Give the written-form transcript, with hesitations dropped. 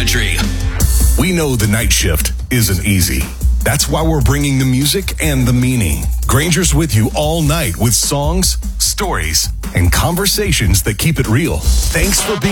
country. We know the night shift isn't easy. That's why we're bringing the music and the meaning. Granger's with you all night with songs, stories, and conversations that keep it real. Thanks for being